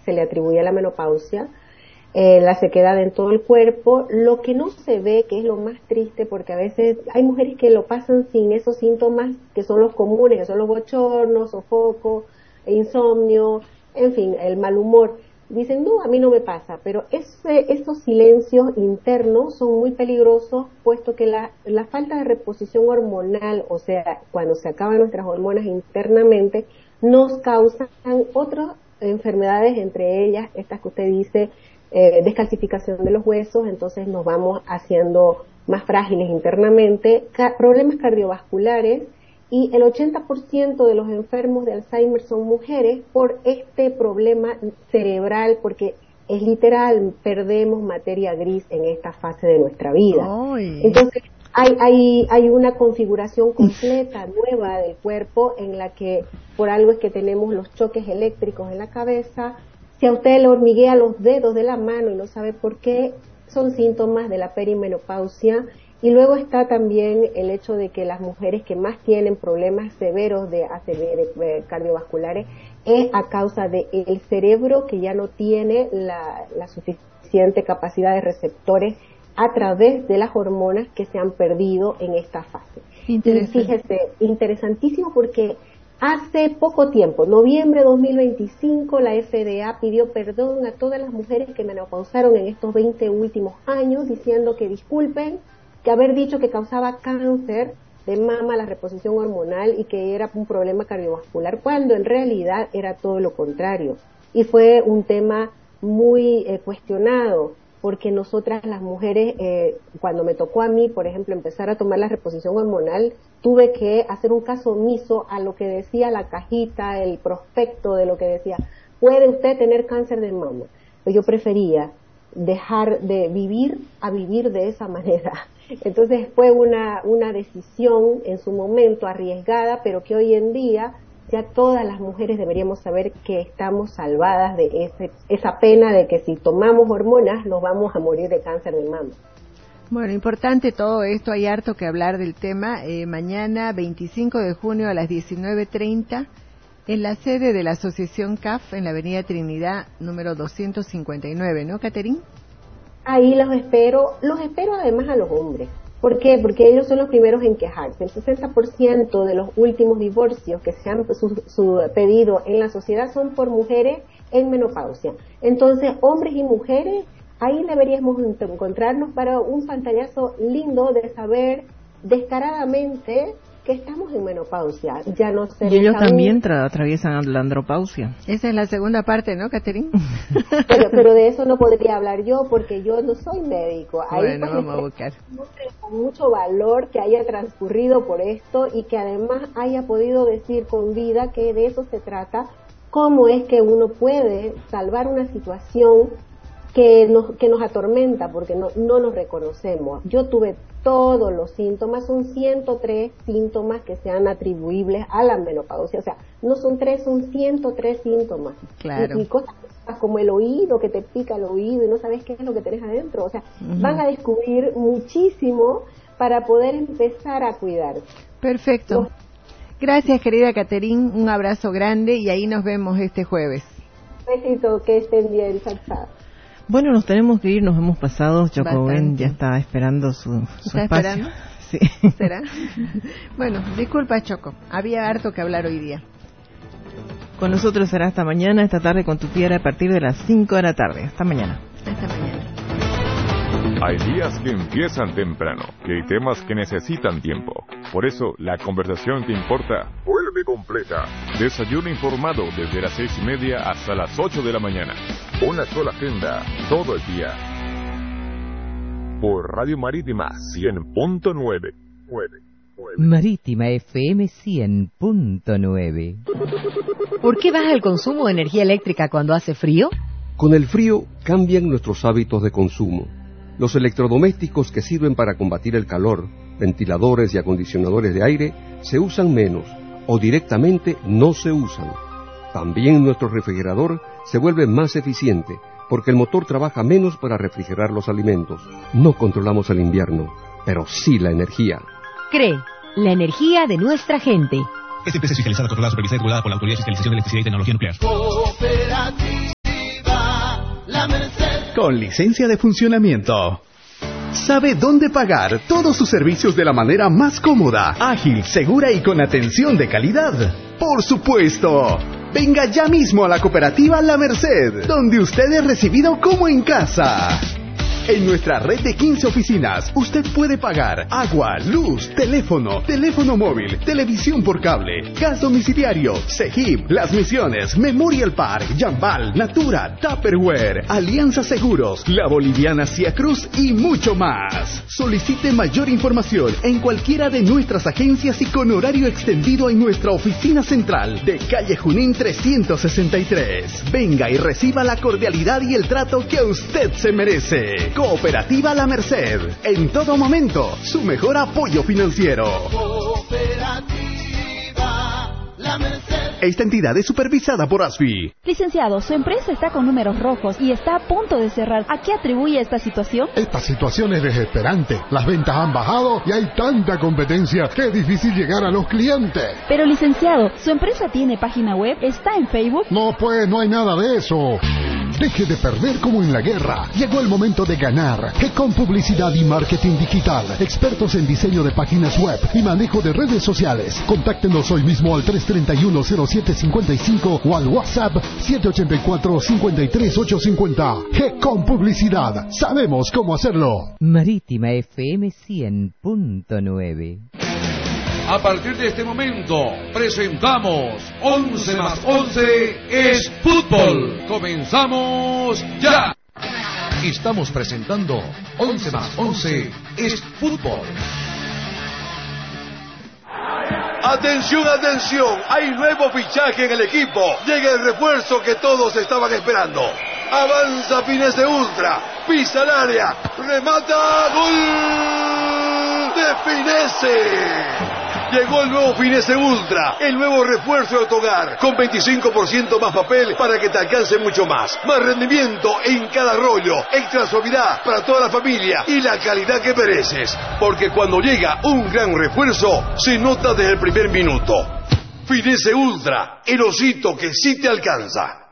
se le atribuye a la menopausia, la sequedad en todo el cuerpo. Lo que no se ve, que es lo más triste, porque a veces hay mujeres que lo pasan sin esos síntomas que son los comunes, que son los bochornos, sofoco, insomnio, en fin, el mal humor. Dicen, no, a mí no me pasa, pero esos silencios internos son muy peligrosos, puesto que la falta de reposición hormonal, o sea, cuando se acaban nuestras hormonas internamente, nos causan otras enfermedades, entre ellas estas que usted dice, descalcificación de los huesos, entonces nos vamos haciendo más frágiles internamente, problemas cardiovasculares, y el 80% de los enfermos de Alzheimer son mujeres por este problema cerebral, porque es literal, perdemos materia gris en esta fase de nuestra vida. Ay. Entonces hay una configuración completa, nueva del cuerpo, en la que por algo es que tenemos los choques eléctricos en la cabeza. Si a usted le hormiguea los dedos de la mano y no sabe por qué, son síntomas de la perimenopausia. Y luego está también el hecho de que las mujeres que más tienen problemas severos de cardiovasculares es a causa del cerebro, que ya no tiene la suficiente capacidad de receptores a través de las hormonas que se han perdido en esta fase. Y fíjese, interesantísimo, porque hace poco tiempo, noviembre de 2025, la FDA pidió perdón a todas las mujeres que menopausaron en estos 20 últimos años, diciendo que disculpen que haber dicho que causaba cáncer de mama, la reposición hormonal, y que era un problema cardiovascular, cuando en realidad era todo lo contrario. Y fue un tema muy cuestionado, porque nosotras las mujeres, cuando me tocó a mí, por ejemplo, empezar a tomar la reposición hormonal, tuve que hacer un caso omiso a lo que decía la cajita, el prospecto de lo que decía, puede usted tener cáncer de mama. Pues yo prefería dejar de vivir a vivir de esa manera. Entonces fue una decisión en su momento arriesgada, pero que hoy en día ya todas las mujeres deberíamos saber que estamos salvadas de esa pena de que si tomamos hormonas nos vamos a morir de cáncer de mama. Bueno, importante todo esto, hay harto que hablar del tema. Mañana, 25 de junio a las 19:30, en la sede de la Asociación CAF, en la Avenida Trinidad, número 259, ¿no, Caterín? Ahí los espero además a los hombres. ¿Por qué? Porque ellos son los primeros en quejarse. El 60% de los últimos divorcios que se han pedido en la sociedad son por mujeres en menopausia. Entonces, hombres y mujeres, ahí deberíamos encontrarnos para un pantallazo lindo de saber descaradamente que estamos en menopausia. Ya no sé. Y ellos también atraviesan la andropausia. Esa es la segunda parte, ¿no, Caterín? Pero de eso no podría hablar yo, porque yo no soy médico. Bueno, vamos a buscar. Con mucho valor que haya transcurrido por esto y que además haya podido decir con vida que de eso se trata, cómo es que uno puede salvar una situación que nos atormenta, porque no nos reconocemos. Yo tuve todos los síntomas, son 103 síntomas que sean atribuibles a la menopausia, o sea, no son 3, son 103 síntomas. Claro. Y cosas como el oído, que te pica el oído y no sabes qué es lo que tenés adentro, o sea, van a descubrir muchísimo para poder empezar a cuidar. Perfecto. Gracias, querida Caterín, un abrazo grande y ahí nos vemos este jueves. Besito, que estén bien, chao. Bueno, nos tenemos que ir, nos hemos pasado. Chocoben ya está esperando su ¿Está espacio. Esperando? Sí. ¿Será? Bueno, disculpa, Choco, había harto que hablar hoy día. Con nosotros será hasta mañana, esta tarde con tu tierra a partir de las 5 de la tarde. Hasta mañana. Hasta mañana. Hay días que empiezan temprano, que hay temas que necesitan tiempo. Por eso, la conversación que importa vuelve completa. Desayuno informado desde las 6:30 hasta las 8 de la mañana. Una sola agenda, todo el día. Por Radio Marítima 100.9. Marítima FM 100.9. ¿Por qué baja el consumo de energía eléctrica cuando hace frío? Con el frío cambian nuestros hábitos de consumo. Los electrodomésticos que sirven para combatir el calor, ventiladores y acondicionadores de aire, se usan menos o directamente no se usan. También nuestro refrigerador se vuelve más eficiente porque el motor trabaja menos para refrigerar los alimentos. No controlamos el invierno, pero sí la energía. CRE, la energía de nuestra gente. Esta empresa es fiscalizada, controlada, supervisada y regulada por la Autoridad de Fiscalización de Electricidad y Tecnología Nuclear. La Merced. Con licencia de funcionamiento. Sabe dónde pagar todos sus servicios de la manera más cómoda, ágil, segura y con atención de calidad. ¡Por supuesto! Venga ya mismo a la cooperativa La Merced, donde usted es recibido como en casa. En nuestra red de 15 oficinas, usted puede pagar agua, luz, teléfono móvil, televisión por cable, gas domiciliario, CEGIP, Las Misiones, Memorial Park, Jambal, Natura, Tupperware, Alianza Seguros, La Boliviana Cia Cruz y mucho más. Solicite mayor información en cualquiera de nuestras agencias y con horario extendido en nuestra oficina central de calle Junín 363. Venga y reciba la cordialidad y el trato que usted se merece. Cooperativa La Merced. En todo momento, su mejor apoyo financiero. Cooperativa La Merced. Esta entidad es supervisada por ASFI. Licenciado, su empresa está con números rojos y está a punto de cerrar. ¿A qué atribuye esta situación? Esta situación es desesperante. Las ventas han bajado y hay tanta competencia que es difícil llegar a los clientes. Pero licenciado, ¿su empresa tiene página web? ¿Está en Facebook? No, pues, no hay nada de eso. Deje de perder como en la guerra. Llegó el momento de ganar. Con publicidad y marketing digital. Expertos en diseño de páginas web y manejo de redes sociales. Contáctenos hoy mismo al 331-0755 o al WhatsApp 784-53850. con publicidad. Sabemos cómo hacerlo. Marítima FM 100.9. A partir de este momento, presentamos 11 más 11 es fútbol. Comenzamos ya. Estamos presentando 11 más 11 es fútbol. Atención, atención, hay nuevo fichaje en el equipo. Llega el refuerzo que todos estaban esperando. Avanza Finese Ultra, pisa el área, remata, gol de Finese. Llegó el nuevo Finese Ultra, el nuevo refuerzo de tu hogar, con 25% más papel para que te alcance mucho más. Más rendimiento en cada rollo, extra suavidad para toda la familia y la calidad que mereces. Porque cuando llega un gran refuerzo, se nota desde el primer minuto. Finese Ultra, el osito que sí te alcanza.